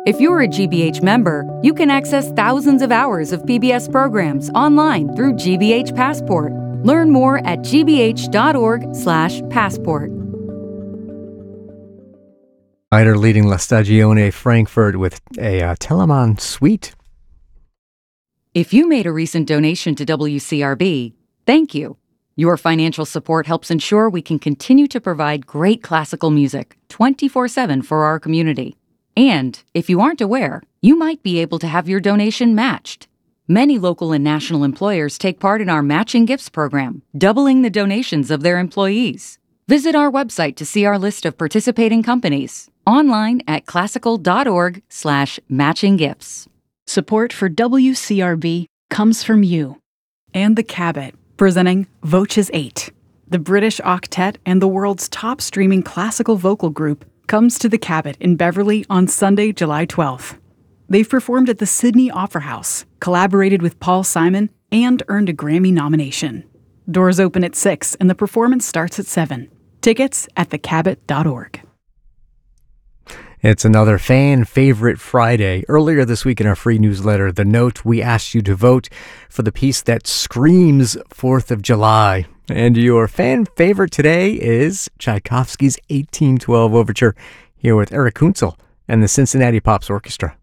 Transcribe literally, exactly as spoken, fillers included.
If you're a G B H member, you can access thousands of hours of P B S programs online through G B H Passport. Learn more at g b h dot org slash passport. Writer leading La Stagione Frankfurt with a uh, Telemann suite. If you made a recent donation to W C R B, thank you. Your financial support helps ensure we can continue to provide great classical music twenty-four seven for our community. And if you aren't aware, you might be able to have your donation matched. Many local and national employers take part in our Matching Gifts program, doubling the donations of their employees. Visit our website to see our list of participating companies, online at classical.org slash matching gifts. Support for W C R B comes from you. And the Cabot, presenting Voces eight. The British Octet and the world's top streaming classical vocal group comes to the Cabot in Beverly on Sunday, July twelfth. They've performed at the Sydney Opera House, collaborated with Paul Simon, and earned a Grammy nomination. Doors open at six and the performance starts at seven. Tickets at the cabot dot org. It's another fan favorite Friday. Earlier this week in our free newsletter, The Note, we asked you to vote for the piece that screams fourth of July. And your fan favorite today is Tchaikovsky's eighteen twelve Overture, here with Eric Kunzel and the Cincinnati Pops Orchestra.